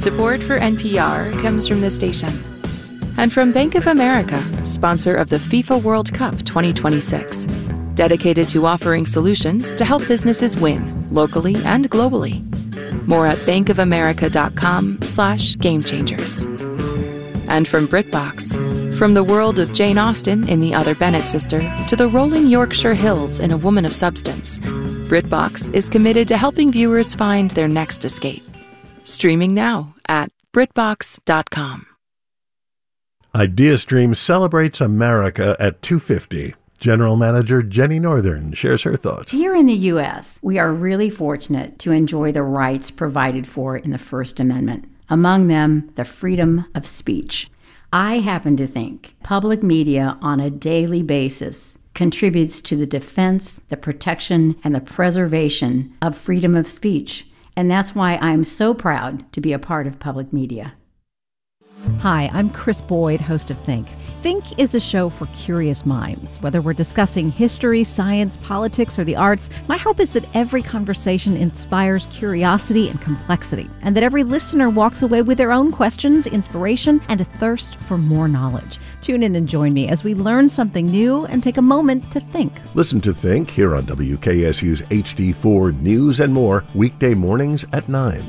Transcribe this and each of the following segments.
Support for NPR comes from this station and from Bank of America, sponsor of the FIFA World Cup 2026, dedicated to offering solutions to help businesses win locally and globally. More at bankofamerica.com/gamechangers. And from BritBox, from the world of Jane Austen in The Other Bennet Sister to the rolling Yorkshire Hills in A Woman of Substance, BritBox is committed to helping viewers find their next escape. Streaming now at BritBox.com. IdeaStream celebrates America at 250. General Manager Jenny Northern shares her thoughts. Here in the U.S., we are really fortunate to enjoy the rights provided for in the First Amendment, among them the freedom of speech. I happen to think public media on a daily basis contributes to the defense, the protection, and the preservation of freedom of speech. And that's why I'm so proud to be a part of public media. Hi, I'm Chris Boyd, host of Think. Think is a show for curious minds. Whether we're discussing history, science, politics, or the arts, my hope is that every conversation inspires curiosity and complexity, and that every listener walks away with their own questions, inspiration, and a thirst for more knowledge. Tune in and join me as we learn something new and take a moment to think. Listen to Think here on WKSU's HD4 News and more, weekday mornings at 9.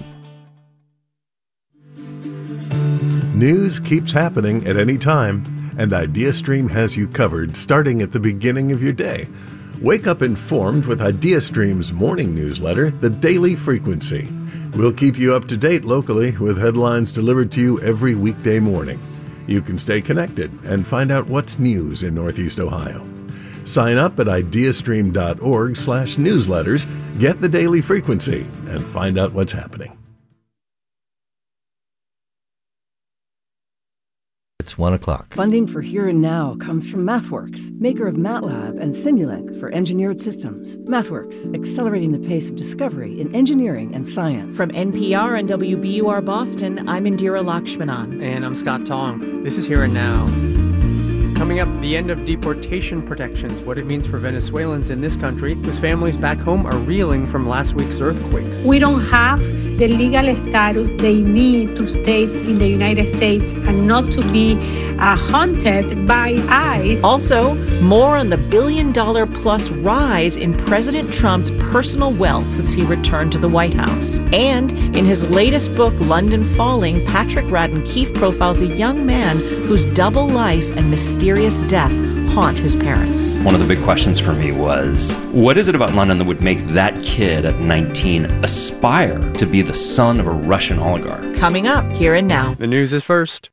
News keeps happening at any time, and IdeaStream has you covered starting at the beginning of your day. Wake up informed with IdeaStream's morning newsletter, The Daily Frequency. We'll keep you up to date locally with headlines delivered to you every weekday morning. You can stay connected and find out what's news in Northeast Ohio. Sign up at ideastream.org/newsletters, get The Daily Frequency, and find out what's happening. It's 1 o'clock. Funding for Here and Now comes from MathWorks, maker of MATLAB and Simulink for engineered systems. MathWorks, accelerating the pace of discovery in engineering and science. From NPR and WBUR Boston, I'm Indira Lakshmanan. And I'm Scott Tong. This is Here and Now. Coming up, the end of deportation protections, what it means for Venezuelans in this country whose families back home are reeling from last week's earthquakes. We don't have the legal status they need to stay in the United States and not to be haunted by ICE. Also, more on the billion-dollar-plus rise in President Trump's personal wealth since he returned to the White House. And in his latest book, London Falling, Patrick Radden Keefe profiles a young man whose double life and mysterious death haunt his parents. One of the big questions for me was, what is it about London that would make that kid at 19 aspire to be the son of a Russian oligarch? Coming up, Here and Now. The news is first.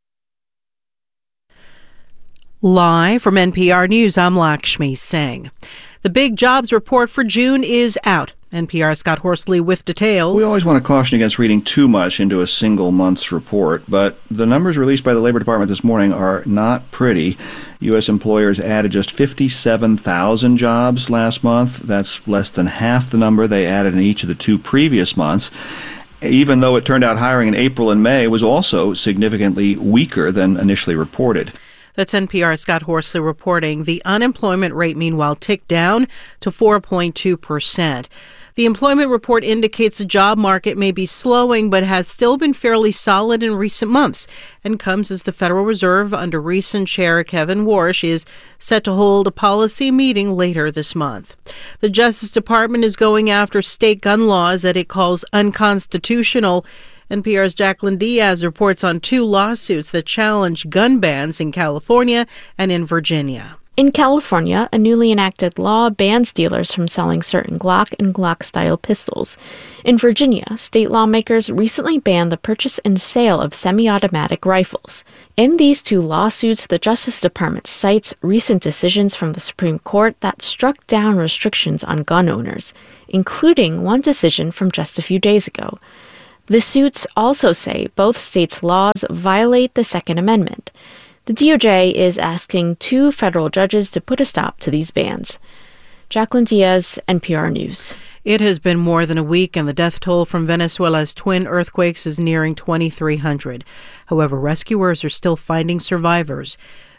Live from NPR News, I'm Lakshmi Singh. The big jobs report for June is out. NPR's Scott Horsley with details. We always want to caution against reading too much into a single month's report, but the numbers released by the Labor Department this morning are not pretty. U.S. employers added just 57,000 jobs last month. That's less than half the number they added in each of the two previous months, even though it turned out hiring in April and May was also significantly weaker than initially reported. That's NPR's Scott Horsley reporting. The unemployment rate, meanwhile, ticked down to 4.2%. The employment report indicates the job market may be slowing, but has still been fairly solid in recent months, and comes as the Federal Reserve, under recent Chair Kevin Warsh, is set to hold a policy meeting later this month. The Justice Department is going after state gun laws that it calls unconstitutional. NPR's Jacqueline Diaz reports on two lawsuits that challenge gun bans in California and in Virginia. In California, a newly enacted law bans dealers from selling certain Glock and Glock-style pistols. In Virginia, state lawmakers recently banned the purchase and sale of semi-automatic rifles. In these two lawsuits, the Justice Department cites recent decisions from the Supreme Court that struck down restrictions on gun owners, including one decision from just a few days ago. The suits also say both states' laws violate the Second Amendment. The DOJ is asking two federal judges to put a stop to these bans. Jacqueline Diaz, NPR News. It has been more than a week, and the death toll from Venezuela's twin earthquakes is nearing 2,300. However, rescuers are still finding survivors.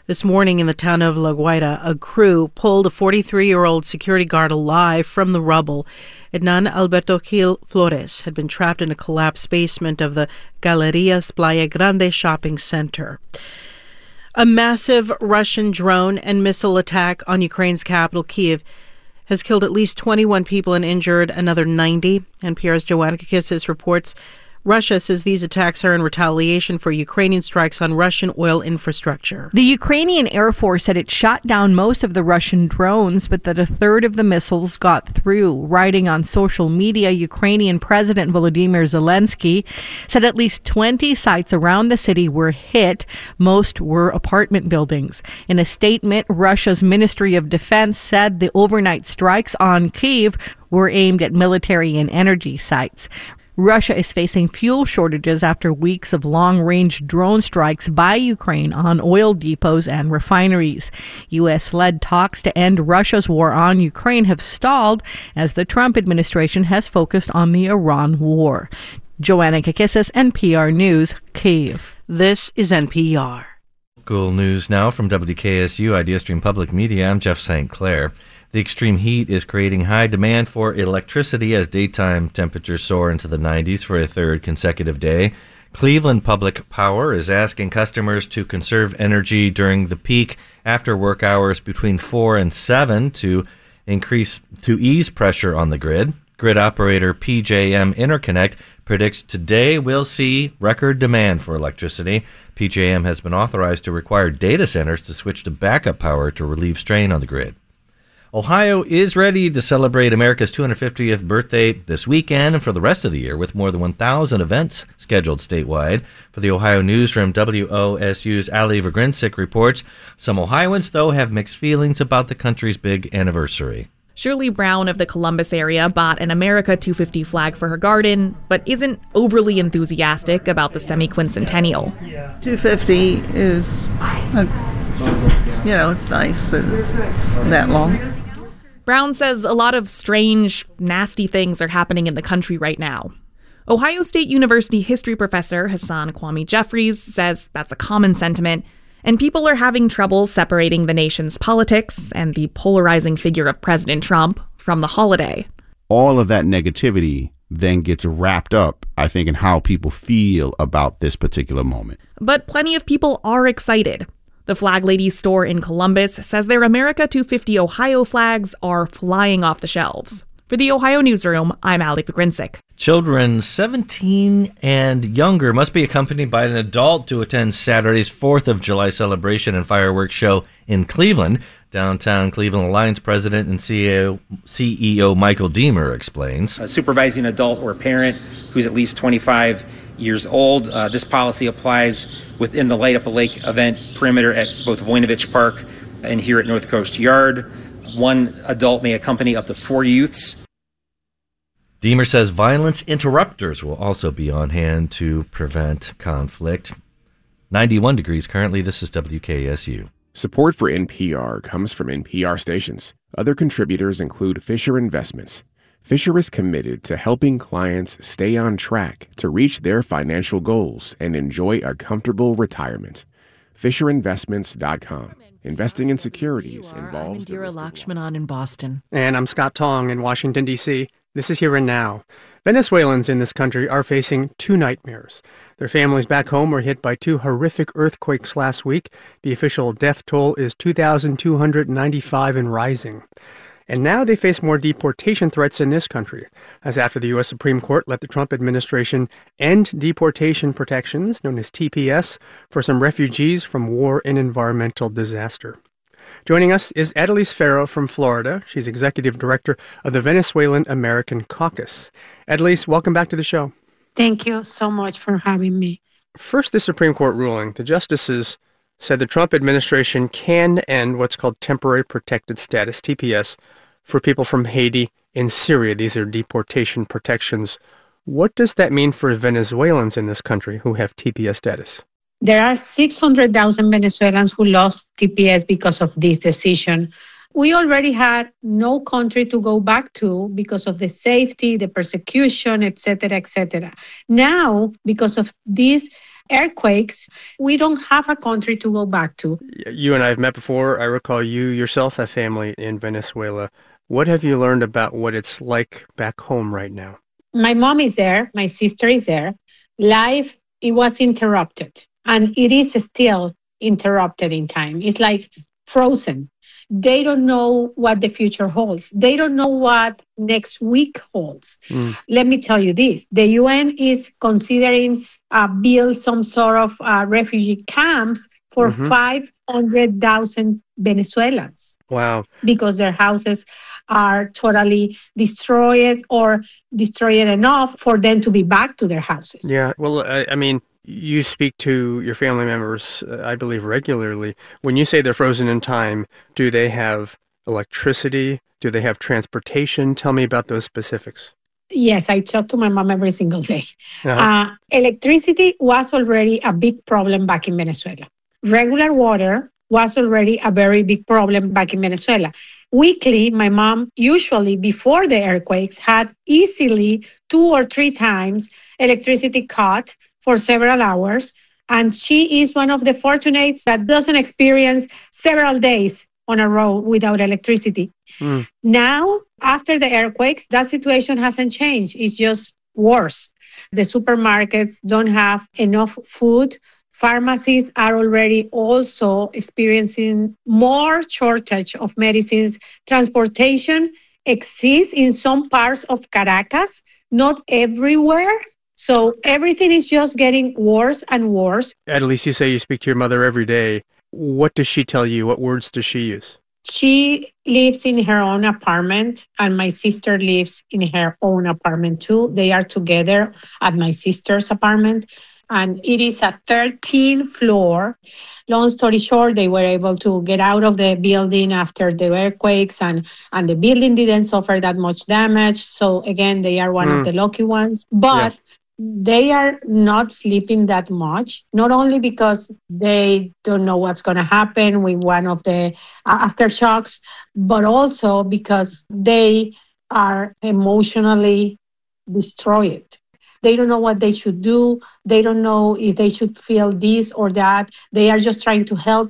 This morning in the town of La Guaira, a crew pulled a 43-year-old security guard alive from the rubble. Hernan Alberto Gil Flores had been trapped in a collapsed basement of the Galerías Playa Grande shopping center. A massive Russian drone and missile attack on Ukraine's capital, Kyiv, has killed at least 21 people and injured another 90. NPR's Joanna Kakissis reports Russia says these attacks are in retaliation for Ukrainian strikes on Russian oil infrastructure. The Ukrainian Air Force said it shot down most of the Russian drones, but that a third of the missiles got through. Writing on social media, Ukrainian President Volodymyr Zelensky said at least 20 sites around the city were hit. Most were apartment buildings. In a statement, Russia's Ministry of Defense said the overnight strikes on Kyiv were aimed at military and energy sites. Russia is facing fuel shortages after weeks of long-range drone strikes by Ukraine on oil depots and refineries. U.S.-led talks to end Russia's war on Ukraine have stalled as the Trump administration has focused on the Iran war. Joanna Kakissis, NPR News, Kyiv. This is NPR. Local news now from WKSU IdeaStream Public Media. I'm Jeff St. Clair. The extreme heat is creating high demand for electricity as daytime temperatures soar into the 90s for a third consecutive day. Cleveland Public Power is asking customers to conserve energy during the peak after work hours between 4 and 7 to ease pressure on the grid. Grid operator PJM Interconnect predicts today we'll see record demand for electricity. PJM has been authorized to require data centers to switch to backup power to relieve strain on the grid. Ohio is ready to celebrate America's 250th birthday this weekend and for the rest of the year with more than 1,000 events scheduled statewide. For the Ohio Newsroom, WOSU's Ali Vergrinsik reports some Ohioans, though, have mixed feelings about the country's big anniversary. Shirley Brown of the Columbus area bought an America 250 flag for her garden, but isn't overly enthusiastic about the semi-quincentennial. 250 is, it's nice that it's that long. Brown says a lot of strange, nasty things are happening in the country right now. Ohio State University history professor Hassan Kwame Jeffries says that's a common sentiment, and people are having trouble separating the nation's politics and the polarizing figure of President Trump from the holiday. All of that negativity then gets wrapped up, I think, in how people feel about this particular moment. But plenty of people are excited. The Flag Ladies store in Columbus says their America 250 Ohio flags are flying off the shelves. For the Ohio Newsroom, I'm Ali Pogrinsic. Children 17 and younger must be accompanied by an adult to attend Saturday's 4th of July celebration and fireworks show in Cleveland. Downtown Cleveland Alliance President and CEO Michael Deemer explains. A supervising adult or parent who's at least 25 years old. This policy applies within the Light Up a Lake event perimeter at both Voinovich Park and here at North Coast Yard. One adult may accompany up to 4 youths. Deemer says violence interrupters will also be on hand to prevent conflict. 91 degrees currently. This is WKSU. Support for NPR comes from NPR stations. Other contributors include Fisher Investments. Fisher is committed to helping clients stay on track to reach their financial goals and enjoy a comfortable retirement. FisherInvestments.com. Investing in securities involves... I'm Indira Lakshmanan in Boston. And I'm Scott Tong in Washington, D.C. This is Here and Now. Venezuelans in this country are facing two nightmares. Their families back home were hit by two horrific earthquakes last week. The official death toll is 2,295 and rising. And now they face more deportation threats in this country, as after the U.S. Supreme Court let the Trump administration end deportation protections, known as TPS, for some refugees from war and environmental disaster. Joining us is Adelise Ferro from Florida. She's executive director of the Venezuelan American Caucus. Adelise, welcome back to the show. Thank you so much for having me. First, the Supreme Court ruling. The justices said the Trump administration can end what's called temporary protected status, TPS, for people from Haiti and Syria. These are deportation protections. What does that mean for Venezuelans in this country who have TPS status? There are 600,000 Venezuelans who lost TPS because of this decision. we already had no country to go back to because of the safety, the persecution, etc., etc. Now, because of these earthquakes, we don't have a country to go back to. You and I have met before. I recall you yourself have family in Venezuela. What have you learned about what it's like back home right now? My mom is there. My sister is there. Life, it was interrupted. And it is still interrupted in time. It's like frozen. They don't know what the future holds. They don't know what next week holds. Let me tell you this. The UN is considering build some sort of refugee camps for 500,000 Venezuelans. Wow. Because their houses are totally destroyed or destroyed enough for them to be back to their houses. Yeah. Well, I mean, you speak to your family members, I believe, regularly. When you say they're frozen in time, do they have electricity? Do they have transportation? Tell me about those specifics. Yes, I talk to my mom every single day. Electricity was already a big problem back in Venezuela. Regular water was already a very big problem back in Venezuela. Weekly, my mom, usually before the earthquakes, had easily 2 or 3 times electricity cut for several hours. And she is one of the fortunates that doesn't experience several days on a row without electricity. Now, after the earthquakes, that situation hasn't changed. It's just worse. The supermarkets don't have enough food. Pharmacies are already also experiencing more shortage of medicines. Transportation exists in some parts of Caracas, not everywhere. So everything is just getting worse and worse. At least you say you speak to your mother every day. What does she tell you? What words does she use? She lives in her own apartment, and my sister lives in her own apartment too. They are together at my sister's apartment, and it is a 13th floor. Long story short, they were able to get out of the building after the earthquakes, and the building didn't suffer that much damage. So again, they are one of the lucky ones. But they are not sleeping that much, not only because they don't know what's going to happen with one of the aftershocks, but also because they are emotionally destroyed. They don't know what they should do. They don't know if they should feel this or that. They are just trying to help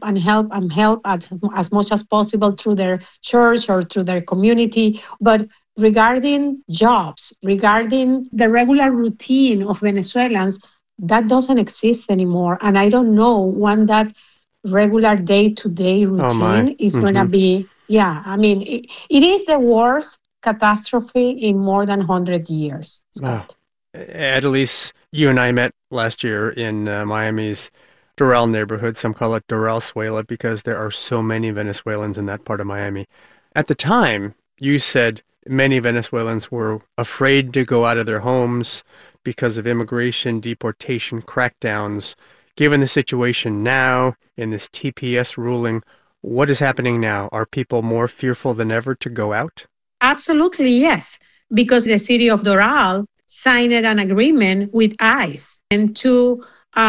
as much as possible through their church or through their community. But regarding jobs, regarding the regular routine of Venezuelans, that doesn't exist anymore. And I don't know when that regular day-to-day routine is going to be. Yeah, I mean, it is the worst catastrophe in more than 100 years, Scott. Adelise, you and I met last year in Miami's Doral neighborhood. Some call it Doralzuela because there are so many Venezuelans in that part of Miami. At the time, you said many Venezuelans were afraid to go out of their homes because of immigration, deportation, crackdowns. Given the situation now in this TPS ruling, what is happening now? Are people more fearful than ever to go out? Absolutely, yes. Because the city of Doral signed an agreement with ICE and to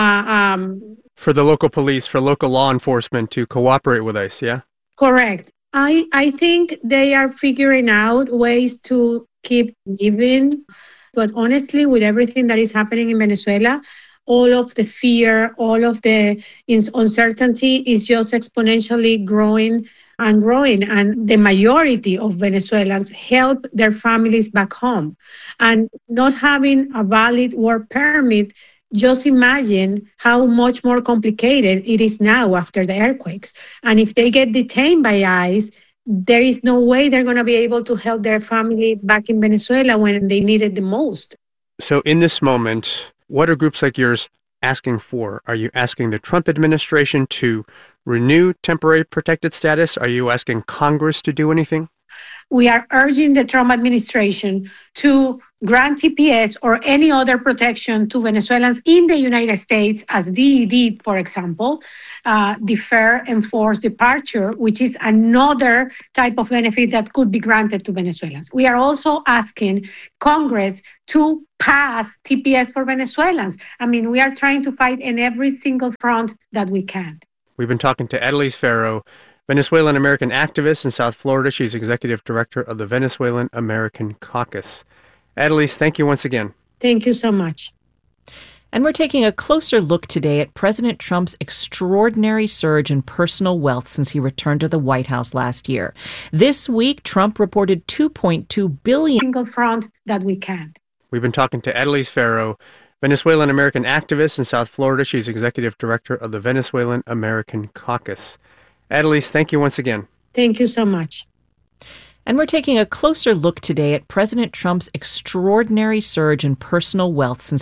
for the local police, for local law enforcement to cooperate with ICE, yeah? Correct. I think they are figuring out ways to keep living. But honestly, with everything that is happening in Venezuela, all of the fear, all of the uncertainty is just exponentially growing and growing. And the majority of Venezuelans help their families back home. And not having a valid work permit, just imagine how much more complicated it is now after the earthquakes. And if they get detained by ICE, there is no way they're going to be able to help their family back in Venezuela when they need it the most. So in this moment, what are groups like yours asking for? Are you asking the Trump administration to renew temporary protected status? Are you asking Congress to do anything? We are urging the Trump administration to grant TPS or any other protection to Venezuelans in the United States, as DED, for example, defer enforced departure, which is another type of benefit that could be granted to Venezuelans. We are also asking Congress to pass TPS for Venezuelans. I mean, we are trying to fight in every single front that we can. We've been talking to Adelise Ferro, Venezuelan American activist in South Florida. She's executive director of the Venezuelan American Caucus. Adelise, thank you once again. Thank you so much. And we're taking a closer look today at President Trump's extraordinary surge in personal wealth since he returned to the White House last year. This week, Trump reported $2.2 billion. Single front that we can. We've been talking to Adelise Ferro, Venezuelan American activist in South Florida. She's executive director of the Venezuelan American Caucus. Adelise, thank you once again. Thank you so much. And we're taking a closer look today at President Trump's extraordinary surge in personal wealth since